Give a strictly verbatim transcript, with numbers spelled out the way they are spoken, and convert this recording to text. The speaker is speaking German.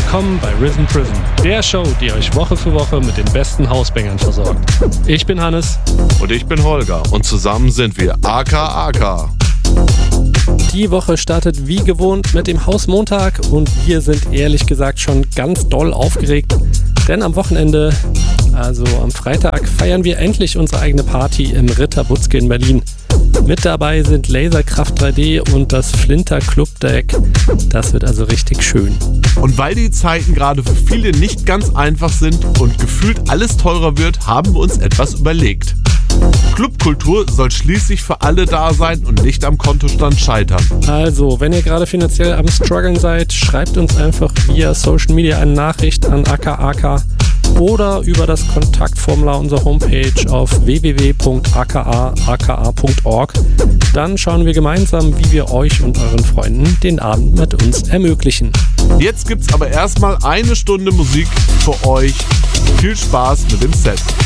willkommen bei Risen Prison, der Show, die euch Woche für Woche mit den besten Hausbangern versorgt. Ich bin Hannes. Und ich bin Holger und zusammen sind wir A K A K. Die Woche startet wie gewohnt mit dem Hausmontag und wir sind ehrlich gesagt schon ganz doll aufgeregt, denn am Wochenende, also am Freitag, feiern wir endlich unsere eigene Party im Ritter Butzke in Berlin. Mit dabei sind Laserkraft drei D und das Flinter Club Deck. Das wird also richtig schön. Und weil die Zeiten gerade für viele nicht ganz einfach sind und gefühlt alles teurer wird, haben wir uns etwas überlegt. Clubkultur soll schließlich für alle da sein und nicht am Kontostand scheitern. Also, wenn ihr gerade finanziell am Struggeln seid, schreibt uns einfach via Social Media eine Nachricht an A K A K oder über das Kontaktformular unserer Homepage auf w w w punkt a k a a k a punkt org. Dann schauen wir gemeinsam, wie wir euch und euren Freunden den Abend mit uns ermöglichen. Jetzt gibt's aber erstmal eine Stunde Musik für euch. Viel Spaß mit dem Set.